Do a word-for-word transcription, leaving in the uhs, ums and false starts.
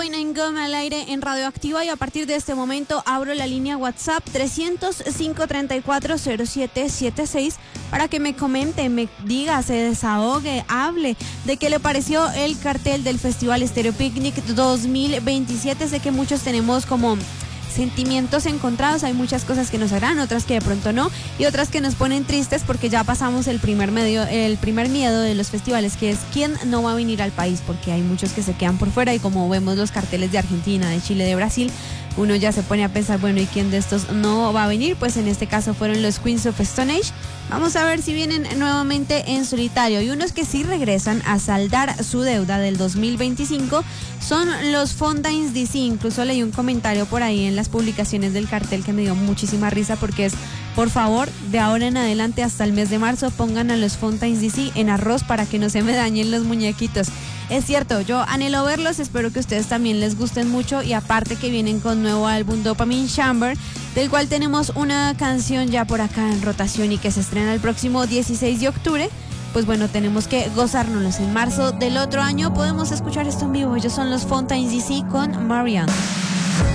Goma al aire en Radioactiva y a partir de este momento abro la línea WhatsApp trescientos cinco, treinta y cuatro, cero siete setenta y seis para que me comente, me diga, se desahogue, hable de qué le pareció el cartel del Festival Estéreo Picnic dos mil veintisiete. Sé que muchos tenemos como sentimientos encontrados, hay muchas cosas que nos agradan, otras que de pronto no, y otras que nos ponen tristes porque ya pasamos el primer medio, el primer miedo de los festivales, que es quién no va a venir al país, porque hay muchos que se quedan por fuera y como vemos los carteles de Argentina, de Chile, de Brasil, uno ya se pone a pensar, bueno, ¿y quién de estos no va a venir? Pues en este caso fueron los Queens of Stone Age. Vamos a ver si vienen nuevamente en solitario. Y unos que sí regresan a saldar su deuda del dos mil veinticinco son los Fontaine's D C. Incluso leí un comentario por ahí en las publicaciones del cartel que me dio muchísima risa porque es, por favor, de ahora en adelante hasta el mes de marzo pongan a los Fontaine's D C en arroz para que no se me dañen los muñequitos. Es cierto, yo anhelo verlos, espero que a ustedes también les gusten mucho y aparte que vienen con nuevo álbum Dopamine Chamber, del cual tenemos una canción ya por acá en rotación y que se estrena el próximo dieciséis de octubre. Pues bueno, tenemos que gozárnoslos. En marzo del otro año podemos escuchar esto en vivo. Ellos son los Fontaine's D C con Marianne.